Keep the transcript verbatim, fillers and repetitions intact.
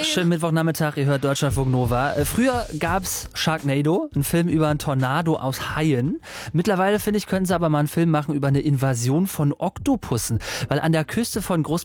Schönen Mittwochnachmittag, ihr hört Deutschlandfunk Nova. Äh, Früher gab's Sharknado, einen Film über einen Tornado aus Haien. Mittlerweile, finde ich, können sie aber mal einen Film machen über eine Invasion von Oktopussen. Weil an der Küste von Großbritannien